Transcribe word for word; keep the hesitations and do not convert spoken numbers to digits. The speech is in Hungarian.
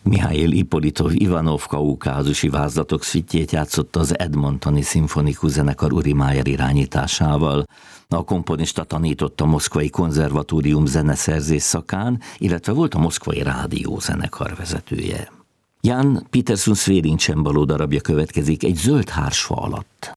Mihail Ippolitov Ivanov kaukázusi vázlatok szüttjét játszotta az Edmontoni Szimfonikus Zenekar Uri Mayer irányításával. A komponista tanított a Moszkvai Konzervatórium zeneszerzés szakán, illetve volt a Moszkvai Rádiózenekar vezetője. Jan Peterson Svérincsembaló darabja következik, Egy zöld hársfa alatt.